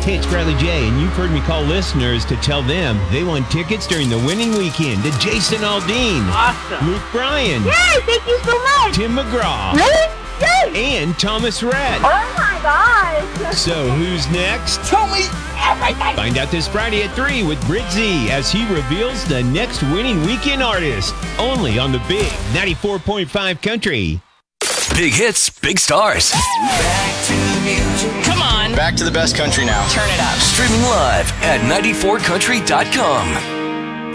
Hey, it's Bradley J, and you've heard me call listeners to tell them they won tickets during the winning weekend to Jason Aldean. Awesome. Luke Bryan. Yay, thank you so much. Tim McGraw. Really? Yay. And Thomas Rhett. Oh my gosh. So who's next? Tell me everything. Find out this Friday at 3 with Brit Z as he reveals the next winning weekend artist. Only on the big 94.5 Country. Big hits, big stars. Back to the music. Come on. Back to the best country now. Turn it up. Streaming live at 94country.com.